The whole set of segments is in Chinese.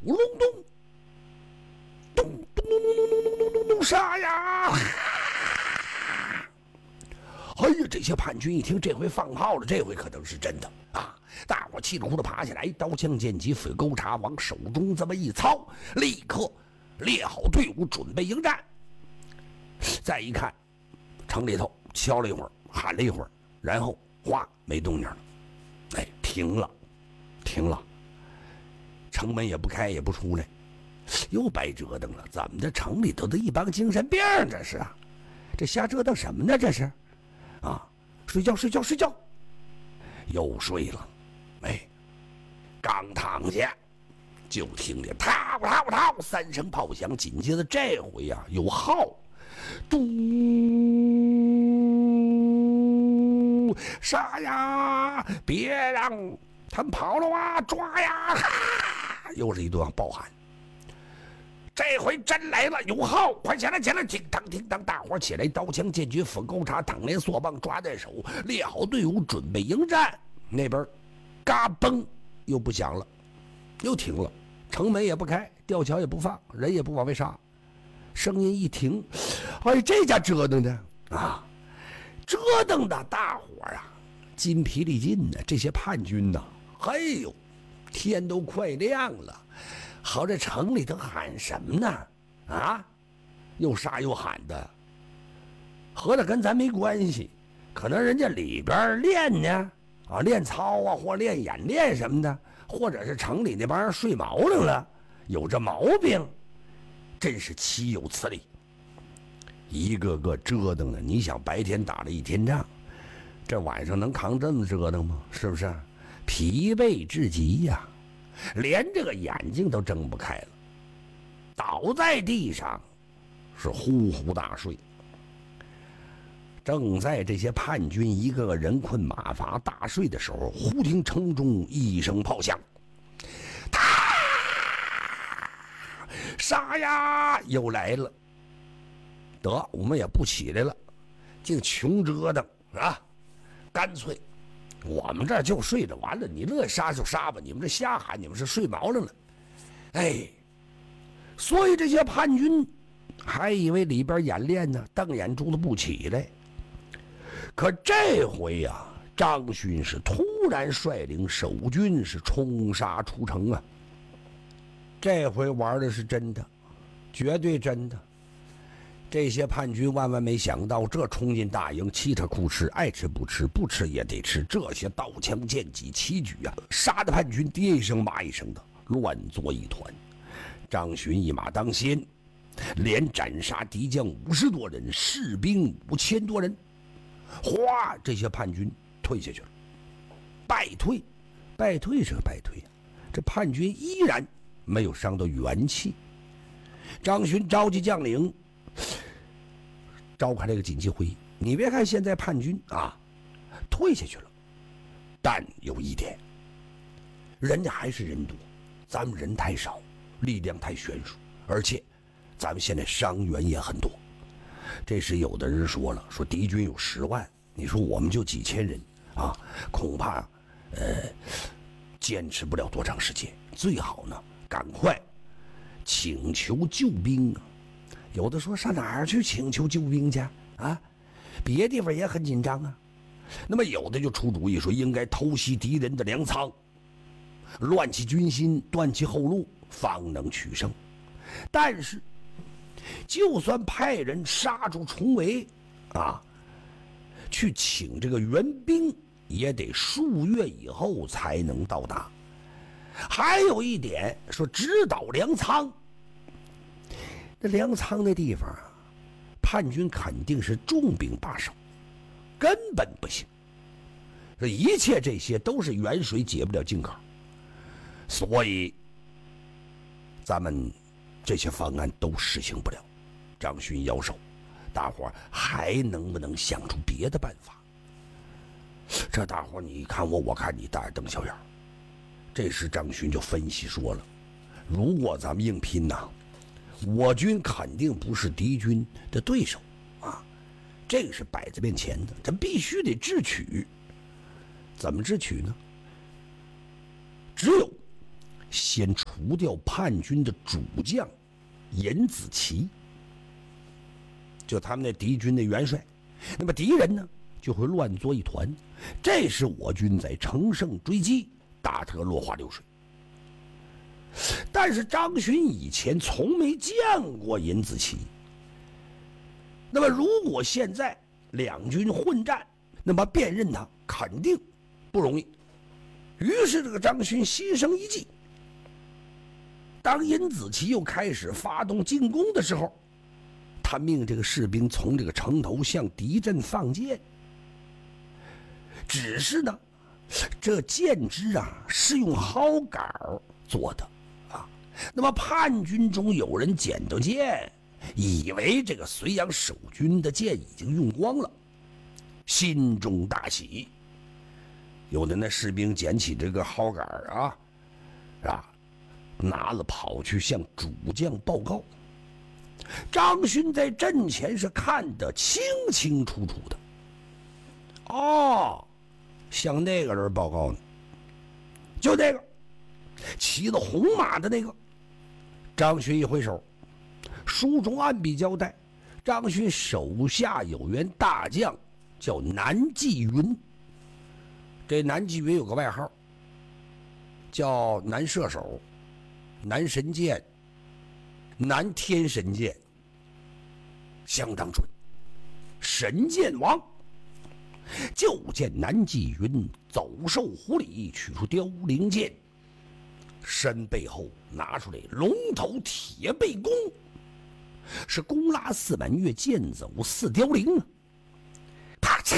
隆咚，咚咚咚咚咚咚咚咚咚，杀呀！哎呀，这些叛军一听这回放炮了，这回可能是真的啊！大伙气里呼的爬起来，刀枪剑戟斧钩叉往手中这么一操，立刻列好队伍，准备迎战。再一看，城里头敲了一会儿，喊了一会儿，然后哗，没动静了。哎，停了，城门也不开，也不出来，又白折腾了。怎么的？城里头的一帮精神病，这是啊？这瞎折腾什么呢？这是啊？睡觉，又睡了。哎，刚躺下，就听见啪啪啪3声炮响，紧接着这回啊有号，嘟，杀呀！别让他们跑了啊！抓呀！哈！又是一顿暴喊。这回真来了，有号！快起来，叮当叮当，大伙起来，刀枪剑戟斧钩叉躺连索棒抓在手，列好队伍，准备迎战。那边嘎嘣又不响了，又停了，城门也不开，吊桥也不放，人也不往外杀，声音一停，哎，这家折腾的啊，折腾的大伙啊筋疲力尽呢。这些叛军呐，嘿呦，天都快亮了，好这城里头喊什么呢？啊，又杀又喊的，合着跟咱没关系，可能人家里边练呢。啊，练操啊，或练演练什么的，或者是城里那帮人睡毛病了，有这毛病，真是岂有此理！一个个折腾的，你想白天打了一天仗，这晚上能扛这么折腾吗？是不是？疲惫至极呀，连这个眼睛都睁不开了，倒在地上是呼呼大睡。正在这些叛军一个个人困马乏大睡的时候，忽听城中一声炮响，杀呀！又来了。得，我们也不起来了，净穷折腾啊！干脆我们这儿就睡着完了，你乐杀就杀吧，你们这瞎喊，你们是睡毛了。哎，所以这些叛军还以为里边演练呢，瞪眼珠子不起来。可这回呀，张勋是突然率领守军是冲杀出城啊！这回玩的是真的，绝对真的。这些叛军万万没想到，这冲进大营，嘁哧哭哧，爱吃不吃，不吃也得吃。这些刀枪剑戟齐举啊，杀的叛军爹一声妈一声的，乱作一团。张勋一马当先，连斩杀敌将50多人，士兵5000多人。哗！这些叛军退下去了，败退是个败退啊！这叛军依然没有伤到元气。张勋召集将领，召开了一个紧急会议。你别看现在叛军啊退下去了，但有一点，人家还是人多，咱们人太少，力量太悬殊，而且咱们现在伤员也很多。这时有的人说了，说敌军有10万，你说我们就几千人啊，恐怕坚持不了多长时间，最好呢赶快请求救兵啊。有的说上哪儿去请求救兵去啊？别地方也很紧张啊。那么有的就出主意说，应该偷袭敌人的粮仓，乱其军心，断其后路，方能取胜。但是就算派人杀出重围啊，去请这个援兵，也得数月以后才能到达。还有一点说，直捣粮仓，这粮仓那地方啊，叛军肯定是重兵把守，根本不行。这一切这些都是远水解不了近渴，所以咱们这些方案都实行不了。张勋摇手，大伙还能不能想出别的办法？这大伙你看我，我看你，大眼瞪小眼。这时张勋就分析说了，如果咱们硬拼呐，我军肯定不是敌军的对手啊，这个是摆在面前的，咱必须得智取。怎么智取呢？只有先除掉叛军的主将尹子奇，就他们那敌军的元帅，那么敌人呢就会乱作一团，这时我军在乘胜追击，打得落花流水。但是张勋以前从没见过尹子奇，那么如果现在两军混战，那么辨认他肯定不容易。于是这个张勋牺牲一计，当尹子奇又开始发动进攻的时候，他命这个士兵从这个城头向敌阵放箭。只是呢，这箭支啊是用蒿杆做的啊。那么叛军中有人捡到箭，以为这个绥阳守军的箭已经用光了，心中大喜。有的那士兵捡起这个蒿杆啊，拿了跑去向主将报告。张勋在阵前是看得清清楚楚的。哦，向那个人报告呢，就那个骑了红马的那个。张勋一挥手，书中暗笔交代，张勋手下有员大将叫南霁云。这南霁云有个外号叫南射手、南神箭、南天神箭，相当准，神箭王。就见南霁云走兽狐狸，取出凋零剑，身背后拿出来龙头铁背弓，是弓拉四满月，箭走四凋零啊！啪嚓，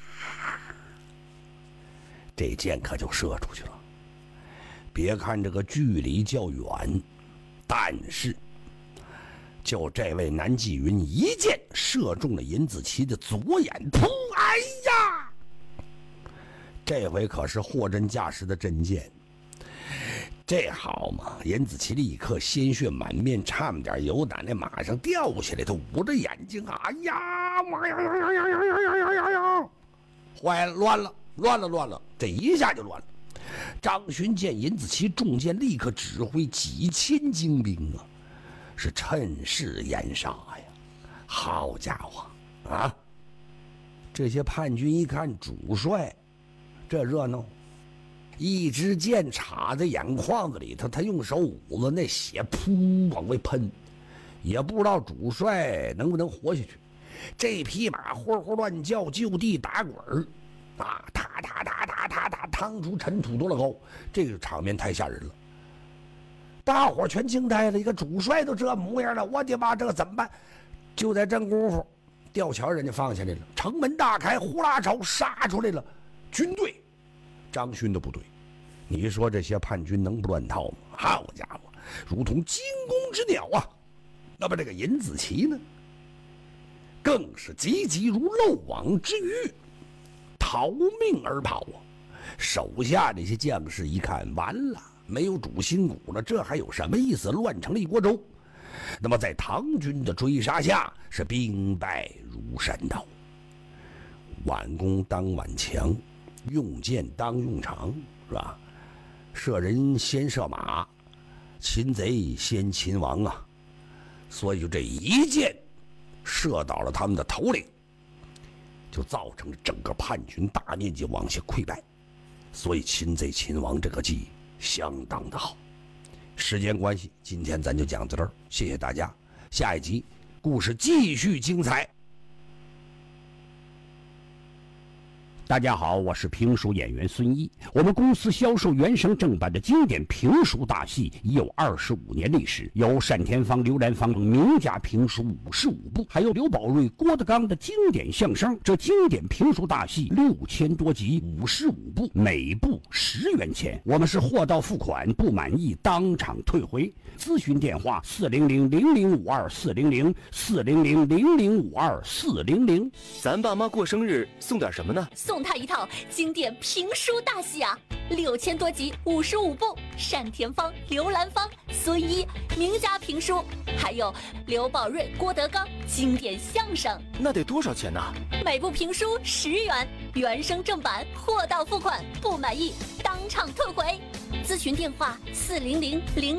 这箭可就射出去了。别看这个距离较远，但是就这位南霁云一箭射中了尹子奇的左眼，噗！哎呀，这回可是货真价实的真箭。这好嘛，尹子奇立刻鲜血满面，差点由打那马上掉下来，他捂着眼睛，哎呀妈呀呀呀呀呀呀呀呀！坏了，乱了，这一下就乱了。张勋见尹子奇中箭，立刻指挥几千精兵啊，是趁势掩杀呀！好家伙啊！这些叛军一看主帅这热闹，一支箭插在眼眶子里头，他用手捂着那血，噗往外喷，也不知道主帅能不能活下去。这匹马呼呼乱叫，就地打滚儿啊，踏踏踏踏踏踏，趟出尘土多了高，这个场面太吓人了。大伙全惊呆了，一个主帅都这模样了，我的妈，这个怎么办？就在这功夫，吊桥人家放下来了，城门大开，呼啦朝杀出来了军队，张勋的部队。你说这些叛军能不乱套吗？好家伙，如同惊弓之鸟啊！那么这个尹子奇呢，更是急急如漏网之鱼，逃命而跑啊！手下这些将士一看，完了，没有主心骨了，这还有什么意思？乱成了一锅粥。那么在唐军的追杀下，是兵败如山倒。挽弓当挽强，用箭当用长，是吧？射人先射马，擒贼先擒王啊！所以就这一箭射倒了他们的头领，就造成整个叛军大面积往下溃败。所以擒贼擒王这个计相当的好。时间关系，今天咱就讲到这儿，谢谢大家。下一集故事继续精彩。 大家好，我是评书演员孙一。我们公司销售原声正版的经典评书大戏已有25年历史，有单田芳、刘兰芳名家评书55部，还有刘宝瑞、郭德纲的经典相声。这经典评书大戏6000多集，55部，每部10元钱。我们是货到付款，不满意当场退回。咨询电话400-0052-400，400-0052-400。 咱爸妈过生日送点什么呢？ 送他一套经典评书大戏啊，6000多集，55部，单田芳、刘兰芳、孙一名家评书，还有刘宝瑞、郭德纲经典相声。 那得多少钱呢？ 每部评书10元。 原声正版，货到付款，不满意当场退回。咨询电话：400-0。